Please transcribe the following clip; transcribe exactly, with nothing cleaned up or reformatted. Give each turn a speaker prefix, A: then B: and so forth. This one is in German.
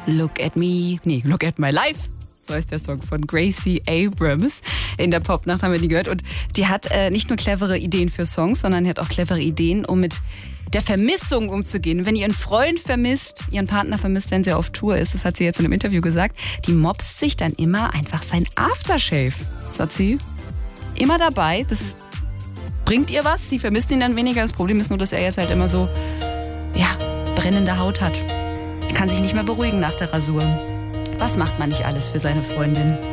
A: Look at me, nee, Look at my life. So ist der Song von Gracie Abrams. In der Popnacht haben wir die gehört. Und die hat äh, nicht nur clevere Ideen für Songs, sondern die hat auch clevere Ideen, um mit der Vermissung umzugehen. Wenn ihr ihren Freund vermisst, ihren Partner vermisst, wenn sie auf Tour ist, das hat sie jetzt in einem Interview gesagt, die mopst sich dann immer einfach sein Aftershave. Das hat sie immer dabei. Das bringt ihr was. Sie vermisst ihn dann weniger. Das Problem ist nur, dass er jetzt halt immer so, ja, brennende Haut hat. Kann sich nicht mehr beruhigen nach der Rasur. Was macht man nicht alles für seine Freundin?